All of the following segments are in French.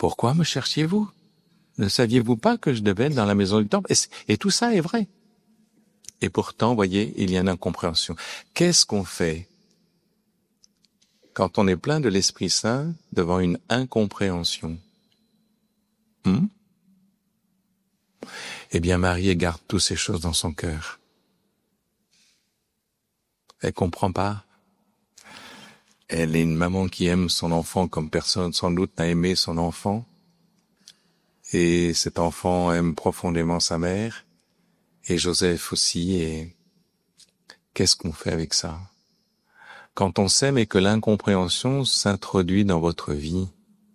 Pourquoi me cherchiez-vous? Ne saviez-vous pas que je devais être dans la maison du temple? Et tout ça est vrai. Et pourtant, voyez, il y a une incompréhension. Qu'est-ce qu'on fait quand on est plein de l'Esprit Saint devant une incompréhension? Eh bien, Marie, elle garde toutes ces choses dans son cœur. Elle comprend pas. Elle est une maman qui aime son enfant comme personne sans doute n'a aimé son enfant. Et cet enfant aime profondément sa mère. Et Joseph aussi. Et qu'est-ce qu'on fait avec ça? Quand on s'aime et que l'incompréhension s'introduit dans votre vie,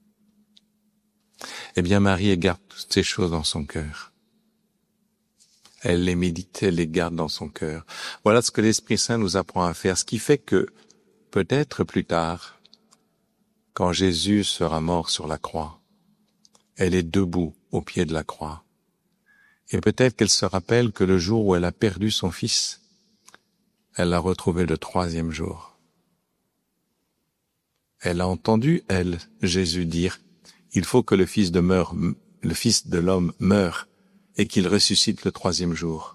eh bien, Marie, elle garde toutes ces choses dans son cœur. Elle les médite, elle les garde dans son cœur. Voilà ce que l'Esprit Saint nous apprend à faire, ce qui fait que, peut-être plus tard, quand Jésus sera mort sur la croix, elle est debout au pied de la croix. Et peut-être qu'elle se rappelle que le jour où elle a perdu son fils, elle l'a retrouvé le 3e jour. Elle a entendu, elle, Jésus dire, il faut que le Fils de l'homme meure et qu'il ressuscite le 3e jour.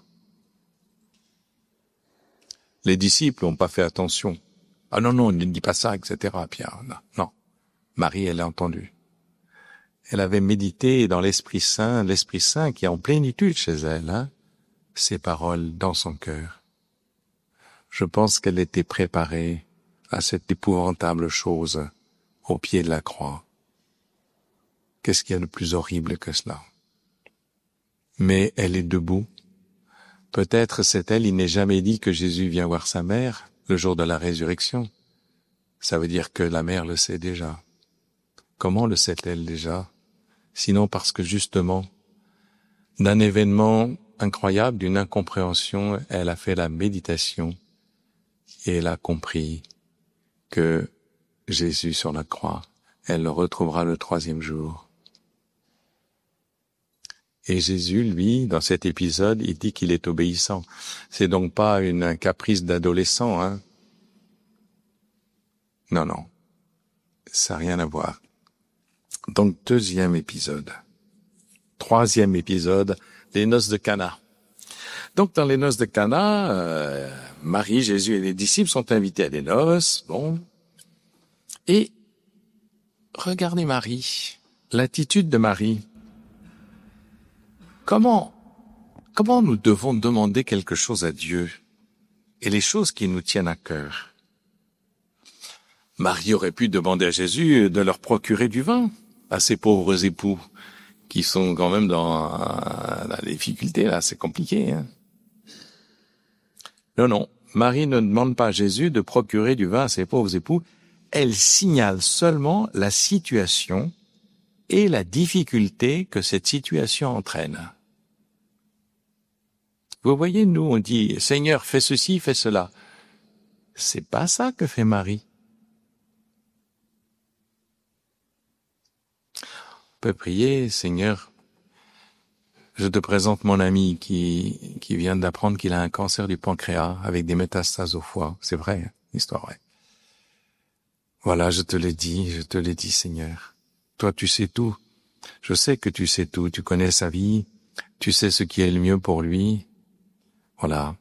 Les disciples n'ont pas fait attention. Ah non, ne dis pas ça, etc. Pierre, non. Marie, elle a entendu. Elle avait médité dans l'Esprit Saint qui est en plénitude chez elle, ces paroles dans son cœur. Je pense qu'elle était préparée à cette épouvantable chose au pied de la croix. Qu'est-ce qu'il y a de plus horrible que cela? Mais elle est debout. Peut-être c'est elle, il n'est jamais dit que Jésus vient voir sa mère le jour de la résurrection. Ça veut dire que la mère le sait déjà. Comment le sait-elle déjà? Sinon parce que justement, d'un événement incroyable, d'une incompréhension, elle a fait la méditation et elle a compris que Jésus sur la croix, elle le retrouvera le 3e jour. Et Jésus, lui, dans cet épisode, il dit qu'il est obéissant. C'est donc pas un caprice d'adolescent, Non. Ça n'a rien à voir. Donc, 2e épisode. 3e épisode, les noces de Cana. Donc, dans les noces de Cana, Marie, Jésus et les disciples sont invités à des noces, Et, regardez Marie, l'attitude de Marie. Comment nous devons demander quelque chose à Dieu et les choses qui nous tiennent à cœur? Marie aurait pu demander à Jésus de leur procurer du vin à ces pauvres époux qui sont quand même dans la difficulté, là, c'est compliqué. Non, Marie ne demande pas à Jésus de procurer du vin à ses pauvres époux, elle signale seulement la situation et la difficulté que cette situation entraîne. Vous voyez, nous, on dit, Seigneur, fais ceci, fais cela. C'est pas ça que fait Marie. On peut prier, Seigneur, je te présente mon ami qui vient d'apprendre qu'il a un cancer du pancréas avec des métastases au foie. C'est vrai, l'histoire vraie. Voilà, je te l'ai dit, Seigneur. Toi, tu sais tout. Je sais que tu sais tout. Tu connais sa vie. Tu sais ce qui est le mieux pour lui. Voilà.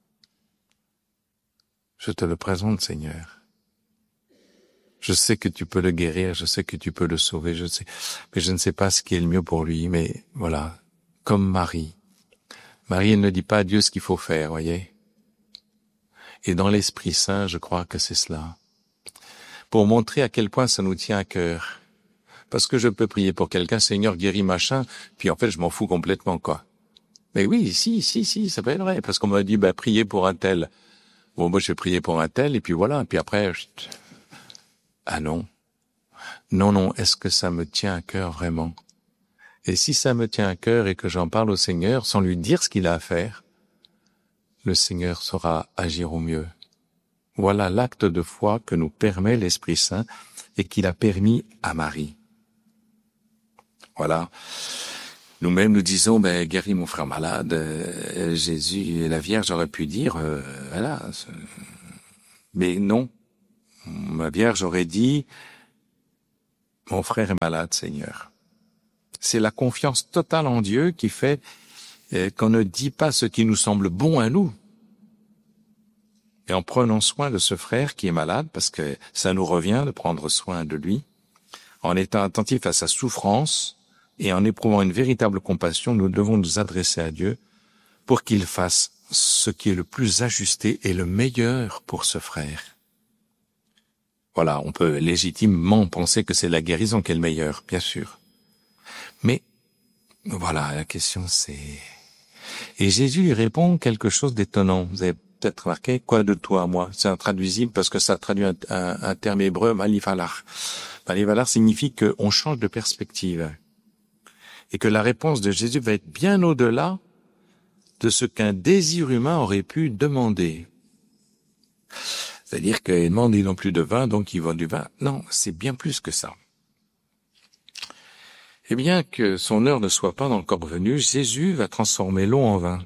Je te le présente, Seigneur. Je sais que tu peux le guérir, je sais que tu peux le sauver, mais je ne sais pas ce qui est le mieux pour lui, mais voilà. Comme Marie. Marie, elle ne dit pas à Dieu ce qu'il faut faire, voyez. Et dans l'Esprit Saint, je crois que c'est cela. Pour montrer à quel point ça nous tient à cœur. Parce que je peux prier pour quelqu'un, Seigneur, guéris machin, puis en fait, je m'en fous complètement, quoi. Mais oui, si, ça peut être vrai, parce qu'on m'a dit, priez pour un tel. Bon, moi, je vais prier pour un tel, et puis voilà, puis après, ah non. Non, est-ce que ça me tient à cœur vraiment? Et si ça me tient à cœur et que j'en parle au Seigneur, sans lui dire ce qu'il a à faire, le Seigneur saura agir au mieux. Voilà l'acte de foi que nous permet l'Esprit Saint et qu'il a permis à Marie. Voilà. Nous-mêmes, nous disons, guéris mon frère malade, Jésus et la Vierge auraient pu dire, voilà. Mais non. Ma Vierge aurait dit, mon frère est malade, Seigneur. C'est la confiance totale en Dieu qui fait qu'on ne dit pas ce qui nous semble bon à nous. Et en prenant soin de ce frère qui est malade, parce que ça nous revient de prendre soin de lui, en étant attentif à sa souffrance et en éprouvant une véritable compassion, nous devons nous adresser à Dieu pour qu'il fasse ce qui est le plus ajusté et le meilleur pour ce frère. Voilà, on peut légitimement penser que c'est la guérison qui est le meilleur, bien sûr. Mais voilà, la question c'est... Et Jésus lui répond quelque chose d'étonnant. Vous avez peut-être remarqué, quoi de toi, moi? C'est intraduisible parce que ça traduit un terme hébreu, malivalar. Malivalar signifie qu'on change de perspective. Et que la réponse de Jésus va être bien au-delà de ce qu'un désir humain aurait pu demander. C'est-à-dire qu'il demande, ils n'ont plus de vin, donc ils vendent du vin. Non, c'est bien plus que ça. Et bien que son heure ne soit pas encore venue, Jésus va transformer l'eau en vin.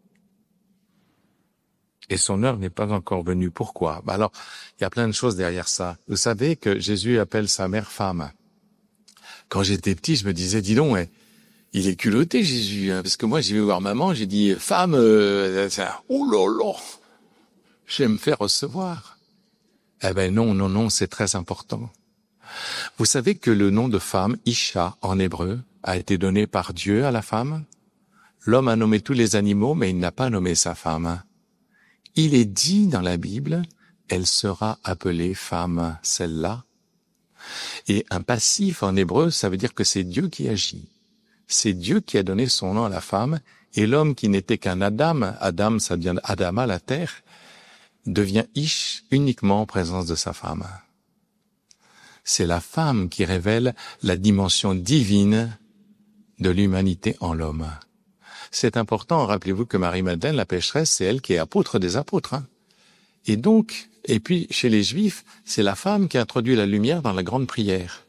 Et son heure n'est pas encore venue. Pourquoi? Alors, il y a plein de choses derrière ça. Vous savez que Jésus appelle sa mère femme. Quand j'étais petit, je me disais, dis donc, il est culotté, Jésus, hein, parce que moi, j'ai vu voir maman, j'ai dit, femme, oh là là, je vais me faire recevoir. Eh ben non, c'est très important. Vous savez que le nom de femme, Isha, en hébreu, a été donné par Dieu à la femme? L'homme a nommé tous les animaux, mais il n'a pas nommé sa femme. Il est dit dans la Bible, elle sera appelée femme, celle-là. Et un passif en hébreu, ça veut dire que c'est Dieu qui agit. C'est Dieu qui a donné son nom à la femme, et l'homme qui n'était qu'un Adam, ça vient d'Adama, la terre, devient Ish uniquement en présence de sa femme. C'est la femme qui révèle la dimension divine de l'humanité en l'homme. C'est important, rappelez-vous que Marie-Madeleine, la pécheresse, c'est elle qui est apôtre des apôtres. Hein. Et donc, et puis chez les Juifs, c'est la femme qui a introduit la lumière dans la grande prière.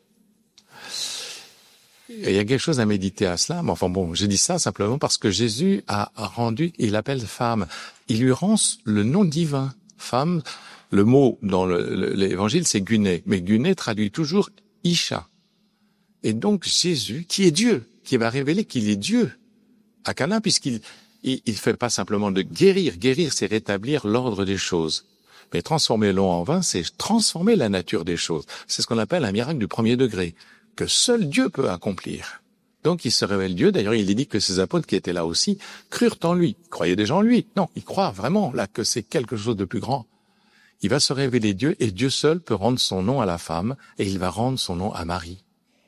Et il y a quelque chose à méditer à cela, mais enfin bon, j'ai dit ça simplement parce que Jésus a rendu, il l'appelle femme, il lui rend le nom divin. Femme, le mot dans l'évangile c'est Guné, mais Guné traduit toujours Isha. Et donc Jésus, qui est Dieu, qui va révéler qu'il est Dieu à Cana, puisqu'il fait pas simplement de guérir. Guérir, c'est rétablir l'ordre des choses. Mais transformer l'eau en vin, c'est transformer la nature des choses. C'est ce qu'on appelle un miracle du premier degré, que seul Dieu peut accomplir. Donc il se révèle Dieu. D'ailleurs, il est dit que ses apôtres qui étaient là aussi crurent en lui. Ils croyaient déjà en lui. Non, ils croient vraiment là que c'est quelque chose de plus grand. Il va se révéler Dieu et Dieu seul peut rendre son nom à la femme et il va rendre son nom à Marie.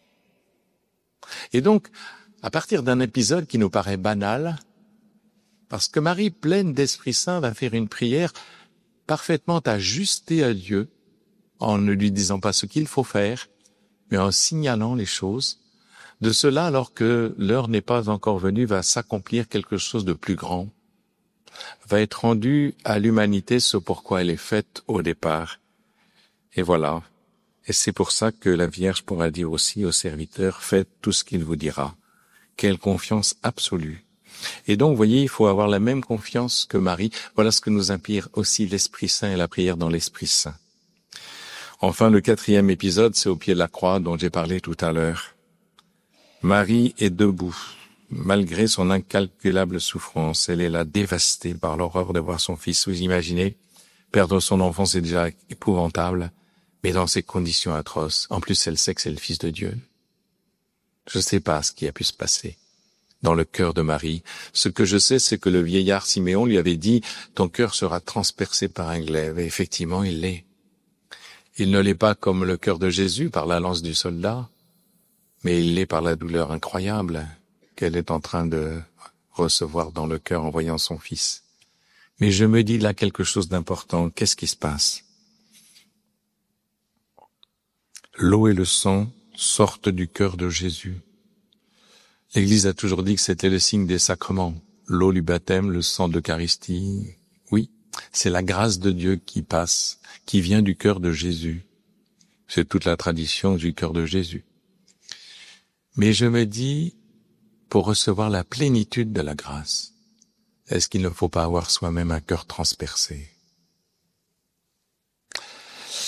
Et donc, à partir d'un épisode qui nous paraît banal, parce que Marie, pleine d'Esprit Saint, va faire une prière parfaitement ajustée à Dieu, en ne lui disant pas ce qu'il faut faire, mais en signalant les choses. De cela, alors que l'heure n'est pas encore venue, va s'accomplir quelque chose de plus grand, va être rendu à l'humanité ce pourquoi elle est faite au départ. Et voilà. Et c'est pour ça que la Vierge pourra dire aussi aux serviteurs, faites tout ce qu'il vous dira. Quelle confiance absolue. Et donc, vous voyez, il faut avoir la même confiance que Marie. Voilà ce que nous inspire aussi l'Esprit Saint et la prière dans l'Esprit Saint. Enfin, le 4e épisode, c'est au pied de la croix dont j'ai parlé tout à l'heure. Marie est debout, malgré son incalculable souffrance. Elle est là dévastée par l'horreur de voir son fils. Vous imaginez, perdre son enfant, c'est déjà épouvantable, mais dans ces conditions atroces. En plus, elle sait que c'est le Fils de Dieu. Je ne sais pas ce qui a pu se passer dans le cœur de Marie. Ce que je sais, c'est que le vieillard Siméon lui avait dit « Ton cœur sera transpercé par un glaive ». Et effectivement, il l'est. Il ne l'est pas comme le cœur de Jésus par la lance du soldat, mais il l'est par la douleur incroyable qu'elle est en train de recevoir dans le cœur en voyant son fils. Mais je me dis là quelque chose d'important. Qu'est-ce qui se passe? L'eau et le sang sortent du cœur de Jésus. L'Église a toujours dit que c'était le signe des sacrements. L'eau du baptême, le sang de l'Eucharistie. Oui, c'est la grâce de Dieu qui passe, qui vient du cœur de Jésus. C'est toute la tradition du cœur de Jésus. Mais je me dis, pour recevoir la plénitude de la grâce, est-ce qu'il ne faut pas avoir soi-même un cœur transpercé?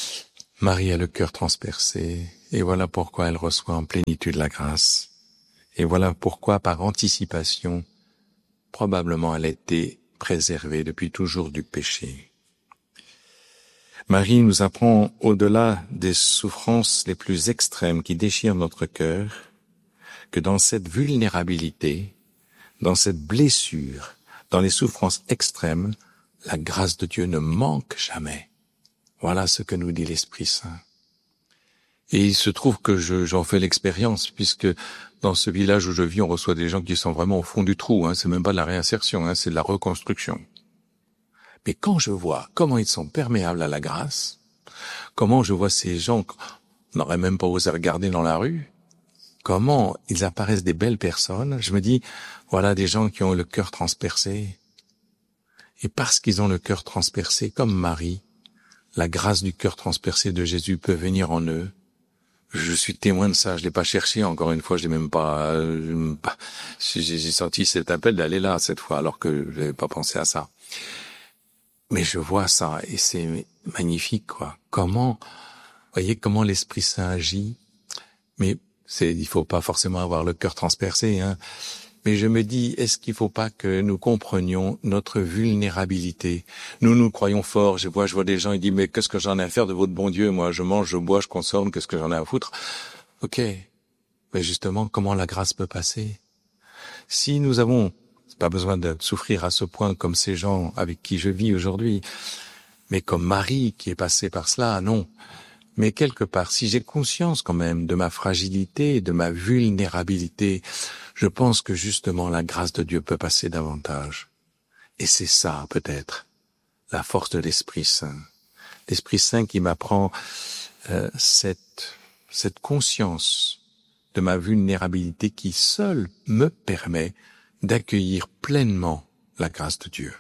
Marie a le cœur transpercé, et voilà pourquoi elle reçoit en plénitude la grâce. Et voilà pourquoi, par anticipation, probablement elle a été préservée depuis toujours du péché. Marie nous apprend, au-delà des souffrances les plus extrêmes qui déchirent notre cœur, que dans cette vulnérabilité, dans cette blessure, dans les souffrances extrêmes, la grâce de Dieu ne manque jamais. Voilà ce que nous dit l'Esprit Saint. Et il se trouve que j'en fais l'expérience, puisque dans ce village où je vis, on reçoit des gens qui sont vraiment au fond du trou. C'est même pas de la réinsertion, c'est de la reconstruction. Mais quand je vois comment ils sont perméables à la grâce, comment je vois ces gens qu'on n'aurait même pas osé regarder dans la rue, comment ils apparaissent des belles personnes, je me dis, voilà des gens qui ont le cœur transpercé. Et parce qu'ils ont le cœur transpercé, comme Marie, la grâce du cœur transpercé de Jésus peut venir en eux. Je suis témoin de ça, je l'ai pas cherché, encore une fois, j'ai senti cet appel d'aller là, cette fois, alors que je n'avais pas pensé à ça. Mais je vois ça, et c'est magnifique, quoi. Voyez comment l'Esprit Saint agit. Mais il faut pas forcément avoir le cœur transpercé, Mais je me dis, est-ce qu'il faut pas que nous comprenions notre vulnérabilité? Nous croyons fort. Je vois des gens, ils disent, mais qu'est-ce que j'en ai à faire de votre bon Dieu? Moi, je mange, je bois, je consomme, qu'est-ce que j'en ai à foutre? Ok. Mais justement, comment la grâce peut passer? Si nous avons pas besoin de souffrir à ce point comme ces gens avec qui je vis aujourd'hui, mais comme Marie qui est passée par cela, non. Mais quelque part, si j'ai conscience quand même de ma fragilité, de ma vulnérabilité, je pense que justement la grâce de Dieu peut passer davantage. Et c'est ça, peut-être, la force de l'Esprit Saint. L'Esprit Saint qui m'apprend cette conscience de ma vulnérabilité qui seule me permet d'accueillir pleinement la grâce de Dieu.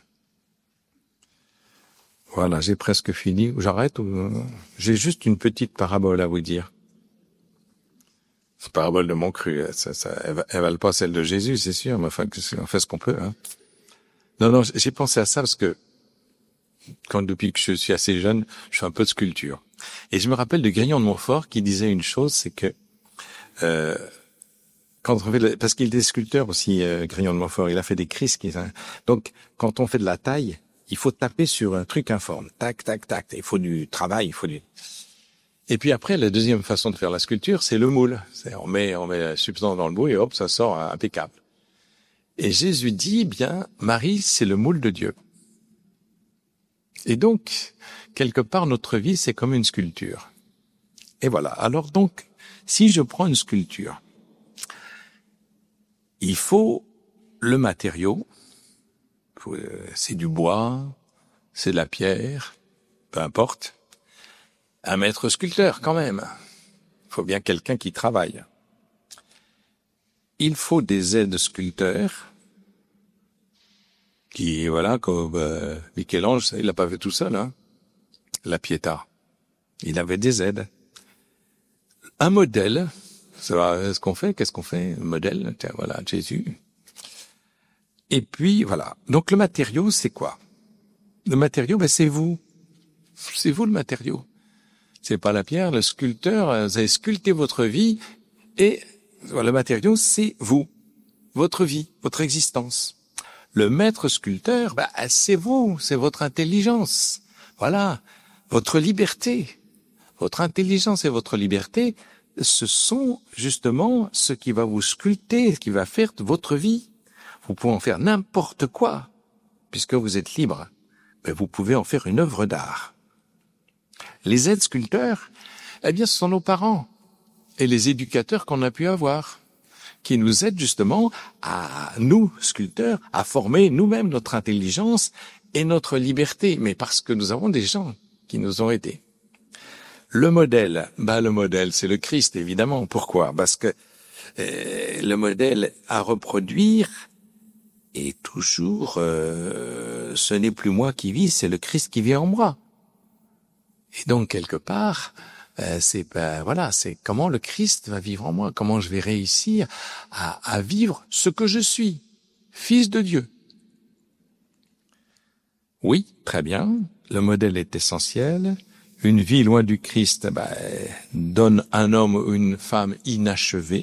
Voilà, j'ai presque fini. J'arrête ou... J'ai juste une petite parabole à vous dire. C'est parabole de mon cru. Elle valent pas celle de Jésus, c'est sûr, mais enfin, on fait ce qu'on peut. Non, j'ai pensé à ça parce que depuis que je suis assez jeune, je fais un peu de sculpture. Et je me rappelle de Grignon de Montfort qui disait une chose, c'est que quand on fait parce qu'il était sculpteur aussi, Grignon de Montfort, il a fait des Christ. Donc, quand on fait de la taille, il faut taper sur un truc informe. Tac, tac, tac. Il faut du travail, Et puis après, la deuxième façon de faire la sculpture, c'est le moule. On met la substance dans le moule et hop, ça sort impeccable. Et Jésus dit, bien, Marie, c'est le moule de Dieu. Et donc, quelque part, notre vie, c'est comme une sculpture. Et voilà. Alors donc, si je prends une sculpture, il faut le matériau. C'est du bois, c'est de la pierre, peu importe. Un maître sculpteur, quand même. Il faut bien quelqu'un qui travaille. Il faut des aides sculpteurs qui, comme Michel-Ange, il l'a pas fait tout seul, La Pietà. Il avait des aides. Un modèle, qu'est-ce qu'on fait? Un modèle, tiens, voilà, Jésus. Et puis, voilà. Donc, le matériau, c'est quoi? Le matériau, c'est vous. C'est vous, le matériau. C'est pas la pierre, le sculpteur, vous avez sculpté votre vie, et le matériau, c'est vous. Votre vie, votre existence. Le maître sculpteur, c'est vous, c'est votre intelligence. Voilà. Votre liberté. Votre intelligence et votre liberté, ce sont justement ce qui va vous sculpter, ce qui va faire de votre vie. Vous pouvez en faire n'importe quoi, puisque vous êtes libre. Mais vous pouvez en faire une œuvre d'art. Les aides sculpteurs, ce sont nos parents et les éducateurs qu'on a pu avoir, qui nous aident justement à nous, sculpteurs, à former nous-mêmes notre intelligence et notre liberté, mais parce que nous avons des gens qui nous ont aidés. Le modèle, c'est le Christ, évidemment. Pourquoi? Parce que le modèle à reproduire est toujours, ce n'est plus moi qui vis, c'est le Christ qui vit en moi. Et donc, quelque part, c'est comment le Christ va vivre en moi, comment je vais réussir à vivre ce que je suis, fils de Dieu. Oui, très bien, le modèle est essentiel. Une vie loin du Christ donne un homme ou une femme inachevé.